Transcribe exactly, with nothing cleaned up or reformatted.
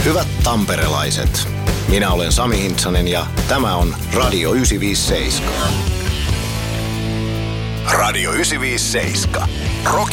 Hyvät tamperelaiset, minä olen Sami Hintsanen ja tämä on Radio yhdeksänsataaviisikymmentäseitsemän. Radio yhdeksänsataaviisikymmentäseitsemän. Rock